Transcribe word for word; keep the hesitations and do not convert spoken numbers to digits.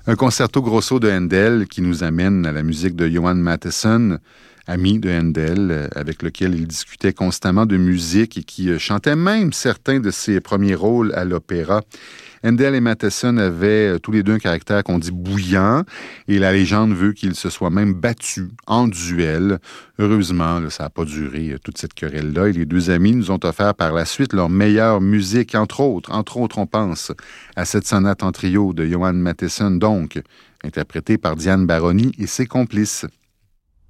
Un concerto grosso de Handel qui nous amène à la musique de Johann Mattheson, ami de Handel, avec lequel il discutait constamment de musique et qui chantait même certains de ses premiers rôles à l'opéra. Handel et Mattheson avaient tous les deux un caractère qu'on dit bouillant et la légende veut qu'ils se soient même battus en duel. Heureusement, là, ça n'a pas duré toute cette querelle-là et les deux amis nous ont offert par la suite leur meilleure musique, entre autres. Entre autres, on pense à cette sonate en trio de Johann Mattheson, donc interprétée par Diane Baroni et ses complices.